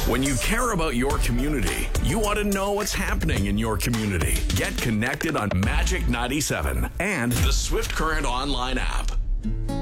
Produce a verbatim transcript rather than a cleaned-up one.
When you care about your community, you want to know what's happening in your community. Get connected on Magic ninety-seven and the Swift Current online app.